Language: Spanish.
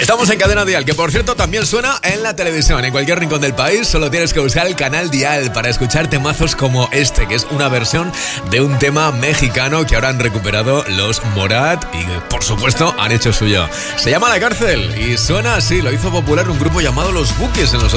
Estamos en Cadena Dial, que por cierto también suena en la televisión. En cualquier rincón del país solo tienes que buscar el canal Dial para escuchar temazos como este, que es una versión de un tema mexicano que ahora han recuperado los Morat y por supuesto han hecho suyo. Se llama La Cárcel y suena así. Lo hizo popular un grupo llamado Los Bukis en los